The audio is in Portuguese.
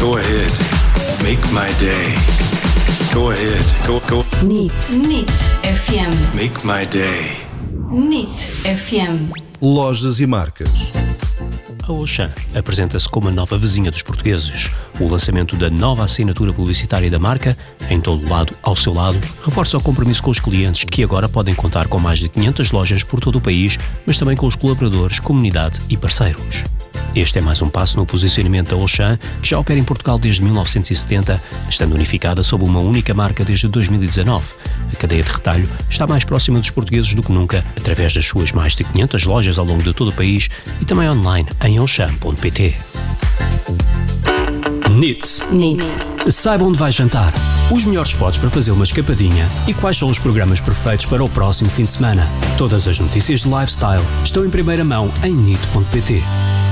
Go ahead. Make my day. Go ahead. Go. NIT FM. Make my day. NIT FM. Lojas e marcas. A Auchan apresenta-se como a nova vizinha dos portugueses. O lançamento da nova assinatura publicitária da marca, em todo lado, ao seu lado, reforça o compromisso com os clientes que agora podem contar com mais de 500 lojas por todo o país, mas também com os colaboradores, comunidade e parceiros. Este é mais um passo no posicionamento da Auchan, que já opera em Portugal desde 1970, estando unificada sob uma única marca desde 2019. A cadeia de retalho está mais próxima dos portugueses do que nunca, através das suas mais de 500 lojas ao longo de todo o país e também online em auchan.pt. NIT. Saiba onde vai jantar, os melhores spots para fazer uma escapadinha e quais são os programas perfeitos para o próximo fim de semana. Todas as notícias de lifestyle estão em primeira mão em NIT.pt.